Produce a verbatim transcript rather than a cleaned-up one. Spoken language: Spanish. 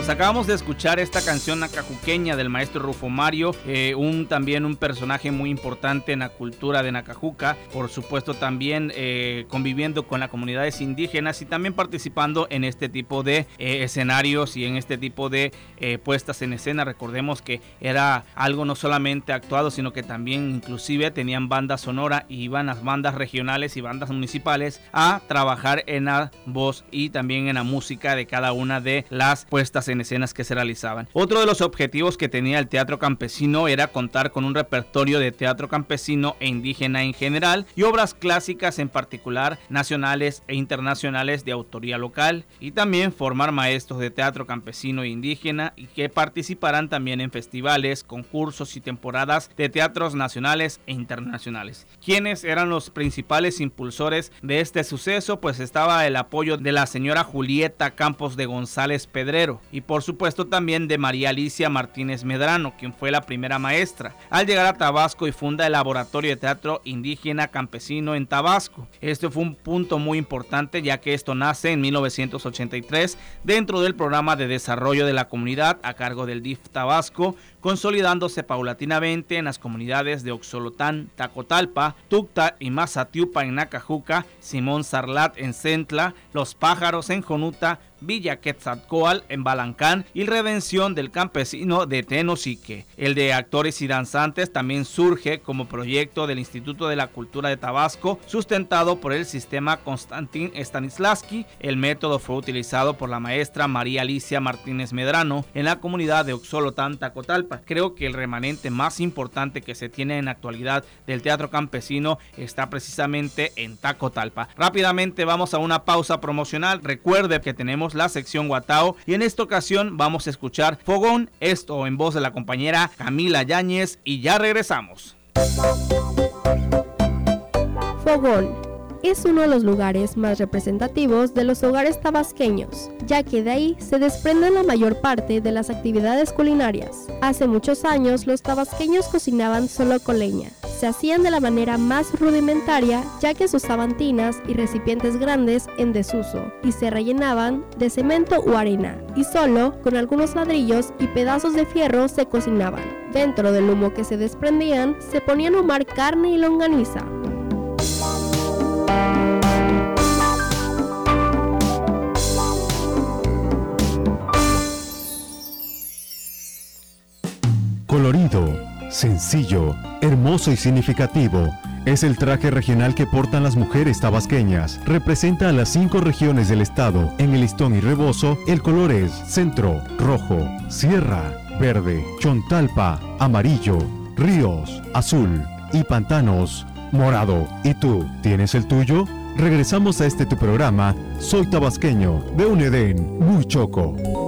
pues acabamos de escuchar esta canción nacajuqueña del maestro Rufo Mario, eh, un también un personaje muy importante en la cultura de Nacajuca, por supuesto también eh, conviviendo con las comunidades indígenas y también participando en este tipo de eh, escenarios y en este tipo de eh, puestas en escena. Recordemos que era algo no solamente actuado, sino que también inclusive tenían banda sonora y iban las bandas regionales y bandas municipales a trabajar en la voz y también en la música de cada una de las puestas en escenas que se realizaban. Otro de los objetivos que tenía el teatro campesino era contar con un repertorio de teatro campesino e indígena en general y obras clásicas en particular, nacionales e internacionales de autoría local, y también formar maestros de teatro campesino e indígena y que participarán también en festivales, concursos y temporadas de teatros nacionales e internacionales. ¿Quiénes eran los principales impulsores de este suceso? Pues estaba el apoyo de la señora Julieta Campos de González Pedrero y por supuesto también de María Alicia Martínez Medrano, quien fue la primera maestra. Al llegar a Tabasco y funda el Laboratorio de Teatro Indígena Campesino en Tabasco. Este fue un punto muy importante, ya que esto nace en mil novecientos ochenta y tres dentro del programa de desarrollo de la comunidad a cargo del D I F Tabasco, consolidándose paulatinamente en las comunidades de Oxolotán, Tacotalpa, Tucta y Mazatiupa en Nacajuca, Simón Sarlat en Centla, Los Pájaros en Jonuta, Villa Quetzalcóatl en Balancán y Redención del Campesino de Tenosique. El de actores y danzantes también surge como proyecto del Instituto de la Cultura de Tabasco, sustentado por el sistema Konstantin Stanislavski. El método fue utilizado por la maestra María Alicia Martínez Medrano en la comunidad de Oxolotán, Tacotalpa. Creo que el remanente más importante que se tiene en la actualidad del teatro campesino está precisamente en Tacotalpa. Rápidamente vamos a una pausa promocional. Recuerde que tenemos la sección Guatao y en esta ocasión vamos a escuchar Fogón, esto en voz de la compañera Camila Yáñez, y ya regresamos. Fogón es uno de los lugares más representativos de los hogares tabasqueños, ya que de ahí se desprenden la mayor parte de las actividades culinarias. Hace muchos años los tabasqueños cocinaban solo con leña. Se hacían de la manera más rudimentaria, ya que se usaban tinas y recipientes grandes en desuso y se rellenaban de cemento o arena, y solo con algunos ladrillos y pedazos de fierro se cocinaban. Dentro del humo que se desprendían se ponían a ahumar carne y longaniza. Colorido, sencillo, hermoso y significativo, es el traje regional que portan las mujeres tabasqueñas. Representa a las cinco regiones del estado. En el listón y rebozo, el color es centro, rojo, sierra, verde, chontalpa, amarillo, ríos, azul y pantanos, morado. ¿Y tú, tienes el tuyo? Regresamos a este tu programa, Soy Tabasqueño, de un Edén muy choco.